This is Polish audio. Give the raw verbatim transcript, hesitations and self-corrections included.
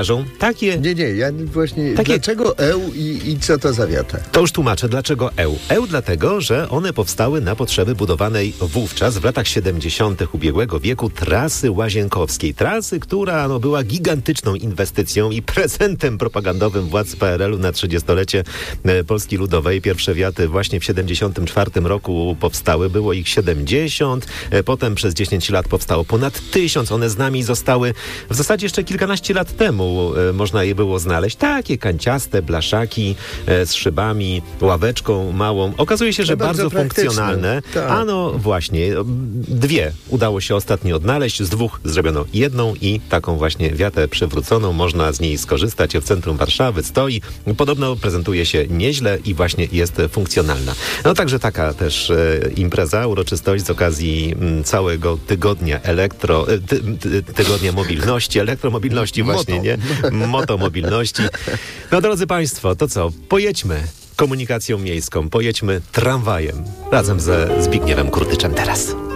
Takie... Nie, nie, ja właśnie... Takie... Dlaczego E U i, i co to za wiatr? To już tłumaczę, dlaczego E U. E U dlatego, że one powstały na potrzeby budowanej wówczas, w latach siedemdziesiątych ubiegłego wieku, trasy łazienkowskiej. Trasy, która no, była gigantyczną inwestycją i prezentem propagandowym władz P R L u na trzydziestolecie e, Polski Ludowej. Pierwsze wiaty właśnie w siedemdziesiątym czwartym roku powstały. Było ich siedemdziesiąt. E, potem przez dziesięć lat powstało ponad tysiąc. One z nami zostały w zasadzie jeszcze kilkanaście lat temu. E, można je było znaleźć. Takie kanciaste blaszaki e, z szybami, ławeczką małą. Okazuje się, że to bardzo, bardzo funkcjonalne. Tak. A no właśnie, dwie udało się ostatnio odnaleźć. Z dwóch zrobiono jedną i taką właśnie wiatę przywróconą. Można z niej skorzystać. W centrum Warszawy stoi. Podobno prezentuje się nieźle i właśnie jest funkcjonalna. No także taka też e, impreza, uroczystość z okazji m, całego tygodnia elektro, e, ty, ty, tygodnia mobilności, elektromobilności właśnie, Moto. nie? Motomobilności. No drodzy Państwo, to co? Pojedźmy komunikacją miejską, pojedźmy tramwajem razem ze Zbigniewem Kurtyczem teraz.